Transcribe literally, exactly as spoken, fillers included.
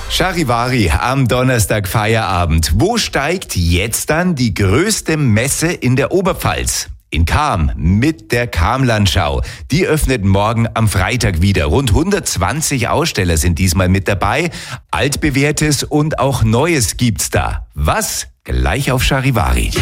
Charivari am Donnerstag Feierabend. Wo steigt jetzt dann die größte Messe in der Oberpfalz? In Cham mit der Chamlandschau. Die öffnet morgen am Freitag wieder. Rund hundertzwanzig Aussteller sind diesmal mit dabei. Altbewährtes und auch Neues gibt's da. Was? Gleich auf Charivari.